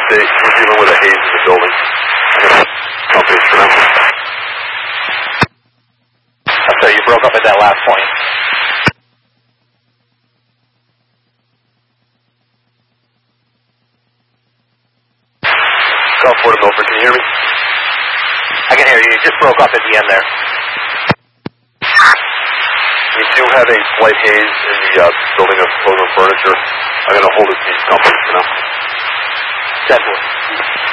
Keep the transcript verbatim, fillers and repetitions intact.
update. We're dealing with a haze in the building. Companies for them. I'm sorry, you broke up at that last point. Gulfport and Milford, can you hear me? I can hear you. You just broke up at the end there. We do have a slight haze in the uh, building of Pilgrim Furniture. I'm going to hold it to these companies for now. ten four.